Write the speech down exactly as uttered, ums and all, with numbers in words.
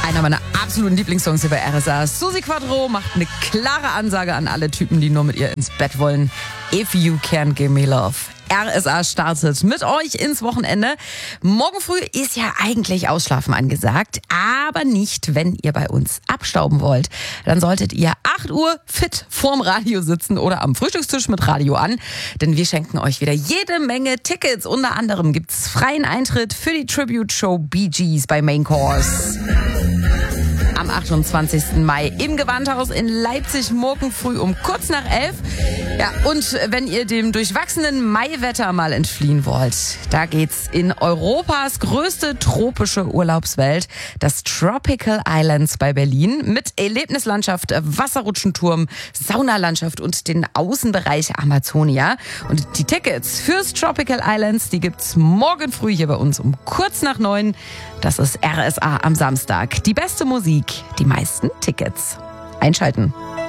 Einer meiner absoluten Lieblingssongs hier bei R S A. Susi Quadro macht eine klare Ansage an alle Typen, die nur mit ihr ins Bett wollen. If you can't give me love. R S A startet mit euch ins Wochenende. Morgen früh ist ja eigentlich Ausschlafen angesagt, aber nicht, wenn ihr bei uns abstauben wollt. Dann solltet ihr acht Uhr fit vorm Radio sitzen oder am Frühstückstisch mit Radio an, denn wir schenken euch wieder jede Menge Tickets. Unter anderem gibt's freien Eintritt für die Tribute-Show Bee Gees bei Main Course. Am achtundzwanzigsten Mai im Gewandhaus in Leipzig, morgen früh um kurz nach elf. Ja, und wenn ihr dem durchwachsenen Maiwetter mal entfliehen wollt, da geht's in Europas größte tropische Urlaubswelt, das Tropical Islands bei Berlin, mit Erlebnislandschaft, Wasserrutschenturm, Saunalandschaft und den Außenbereich Amazonia. Und die Tickets fürs Tropical Islands, die gibt's morgen früh hier bei uns um kurz nach neun. Das ist R S A am Samstag. Die beste Musik, die meisten Tickets. Einschalten.